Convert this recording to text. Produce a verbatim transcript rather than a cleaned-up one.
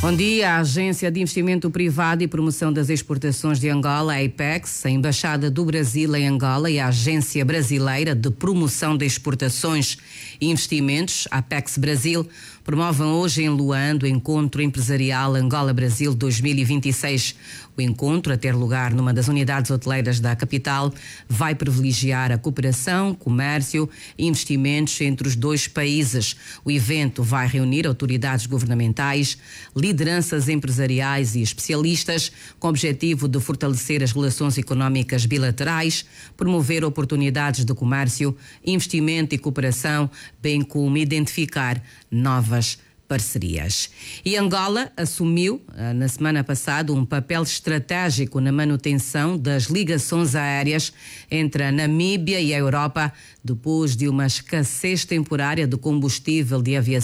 Bom dia. A Agência de Investimento Privado e Promoção das Exportações de Angola, a Apex, a Embaixada do Brasil em Angola e a Agência Brasileira de Promoção de Exportações e Investimentos, a Apex Brasil, promovem hoje em Luanda o Encontro Empresarial Angola-Brasil dois mil e vinte e seis. O encontro, a ter lugar numa das unidades hoteleiras da capital, vai privilegiar a cooperação, comércio e investimentos entre os dois países. O evento vai reunir autoridades governamentais, lideranças empresariais e especialistas, com o objetivo de fortalecer as relações económicas bilaterais, promover oportunidades de comércio, investimento e cooperação, bem como identificar novas parcerias. E Angola assumiu, na semana passada, um papel estratégico na manutenção das ligações aéreas entre a Namíbia e a Europa, depois de uma escassez temporária de combustível de aviação